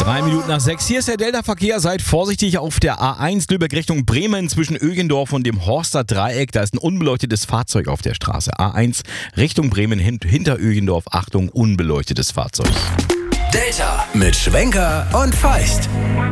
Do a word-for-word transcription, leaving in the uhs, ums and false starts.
Drei Minuten nach sechs. Hier ist der Delta-Verkehr. Seid vorsichtig auf der A eins Lübeck Richtung Bremen zwischen Ögendorf und dem Horster Dreieck. Da ist ein unbeleuchtetes Fahrzeug auf der Straße. A eins Richtung Bremen hin- hinter Ögendorf. Achtung, unbeleuchtetes Fahrzeug. Delta mit Schwenker und Feist.